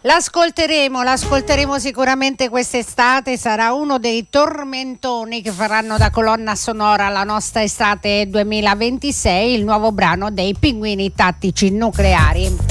L'ascolteremo sicuramente quest'estate, sarà uno dei tormentoni che faranno da colonna sonora la nostra estate 2026, il nuovo brano dei Pinguini Tattici Nucleari.